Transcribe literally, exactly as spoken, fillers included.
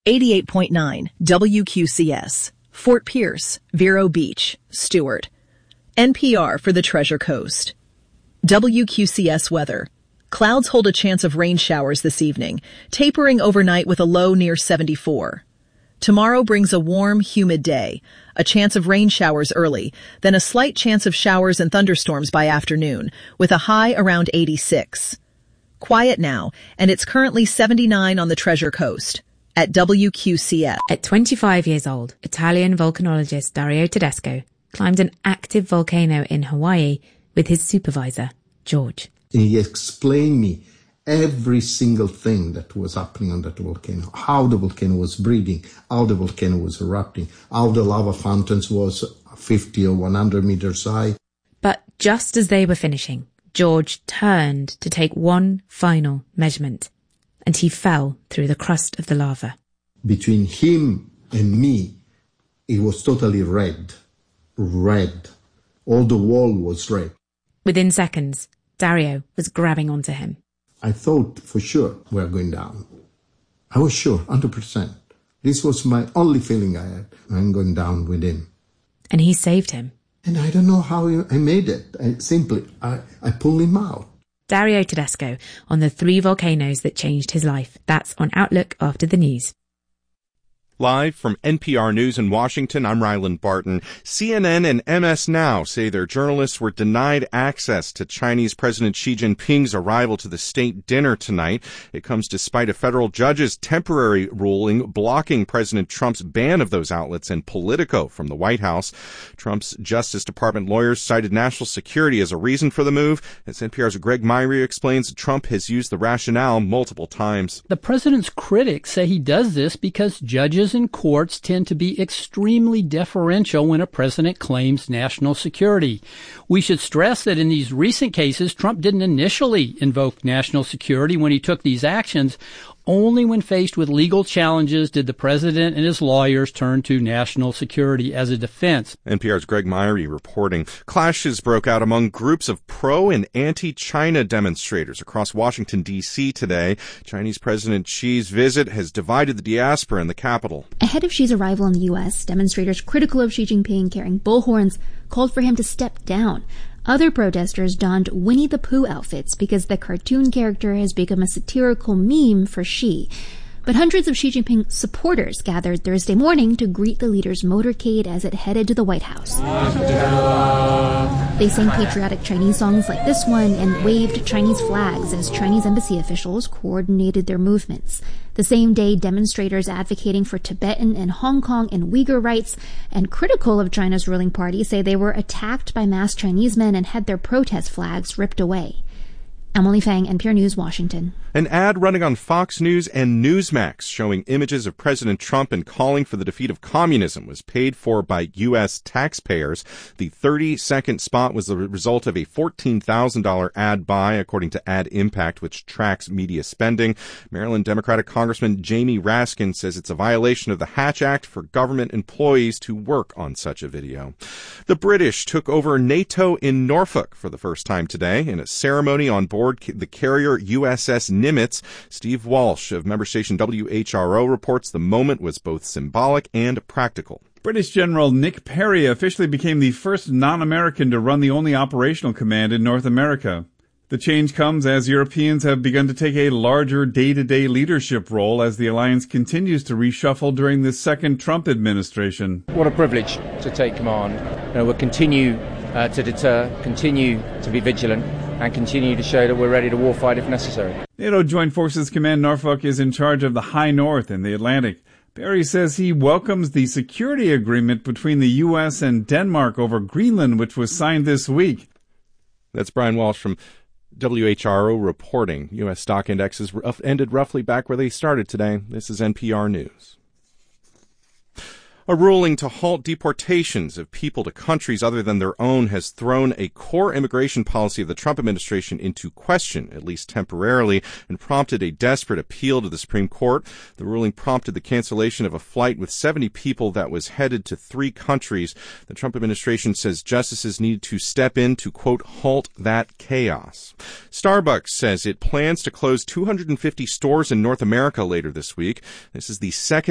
eighty-eight point nine W Q C S, Fort Pierce, Vero Beach, Stewart. N P R for the Treasure Coast. W Q C S weather. Clouds hold a chance of rain showers this evening, tapering overnight with a low near seventy-four. Tomorrow brings a warm, humid day, a chance of rain showers early, then a slight chance of showers and thunderstorms by afternoon, with a high around eighty-six. Quiet now, and it's currently seventy-nine on the Treasure Coast. At W Q C S. At twenty-five years old, Italian volcanologist Dario Tedesco climbed an active volcano in Hawaii with his supervisor, George. He explained me every single thing that was happening on that volcano, how the volcano was breathing, how the volcano was erupting, how the lava fountains was fifty or one hundred meters high. But just as they were finishing, George turned to take one final measurement, and he fell through the crust of the lava. Between him and me, it was totally red. Red. All the wall was red. Within seconds, Dario was grabbing onto him. I thought for sure we were going down. I was sure, one hundred percent. This was my only feeling I had. I'm going down with him. And he saved him. And I don't know how I made it. I simply, I, I pulled him out. Dario Tedesco on the three volcanoes that changed his life. That's on Outlook after the news. Live from N P R News in Washington, I'm Ryland Barton. C N N and M S Now say their journalists were denied access to Chinese President Xi Jinping's arrival to the state dinner tonight. It comes despite a federal judge's temporary ruling blocking President Trump's ban of those outlets and Politico from the White House. Trump's Justice Department lawyers cited national security as a reason for the move. As N P R's Greg Myrie explains, Trump has used the rationale multiple times. The president's critics say he does this because judges and courts tend to be extremely deferential when a president claims national security. We should stress that in these recent cases, Trump didn't initially invoke national security when he took these actions. Only when faced with legal challenges did the president and his lawyers turn to national security as a defense. N P R's Greg Myrie reporting. Clashes broke out among groups of pro- and anti-China demonstrators across Washington, D C today. Chinese President Xi's visit has divided the diaspora in the capital. Ahead of Xi's arrival in the U S, demonstrators critical of Xi Jinping carrying bullhorns called for him to step down. Other protesters donned Winnie the Pooh outfits because the cartoon character has become a satirical meme for Xi. But hundreds of Xi Jinping supporters gathered Thursday morning to greet the leader's motorcade as it headed to the White House. They sang patriotic Chinese songs like this one and waved Chinese flags as Chinese embassy officials coordinated their movements. The same day, demonstrators advocating for Tibetan and Hong Kong and Uyghur rights and critical of China's ruling party say they were attacked by masked Chinese men and had their protest flags ripped away. Emily Fang, N P R News, Washington. An ad running on Fox News and Newsmax showing images of President Trump and calling for the defeat of communism was paid for by U S taxpayers. The thirty-second spot was the result of a fourteen thousand dollars ad buy, according to Ad Impact, which tracks media spending. Maryland Democratic Congressman Jamie Raskin says it's a violation of the Hatch Act for government employees to work on such a video. The British took over NATO in Norfolk for the first time today in a ceremony on board the carrier U S S Nimitz. Steve Walsh of member station W H R O reports the moment was both symbolic and practical. British General Nick Perry officially became the first non-American to run the only operational command in North America. The change comes as Europeans have begun to take a larger day-to-day leadership role as the alliance continues to reshuffle during the second Trump administration. What a privilege to take command. You know, we'll continue uh, to deter, continue to be vigilant, and continue to show that we're ready to warfight if necessary. NATO Joint Forces Command Norfolk is in charge of the High North and the Atlantic. Perry says he welcomes the security agreement between the U S and Denmark over Greenland, which was signed this week. That's Brian Walsh from W H R O reporting. U S stock indexes ended roughly back where they started today. This is N P R News. A ruling to halt deportations of people to countries other than their own has thrown a core immigration policy of the Trump administration into question, at least temporarily, and prompted a desperate appeal to the Supreme Court. The ruling prompted the cancellation of a flight with seventy people that was headed to three countries. The Trump administration says justices need to step in to, quote, halt that chaos. Starbucks says it plans to close two hundred fifty stores in North America later this week. This is the second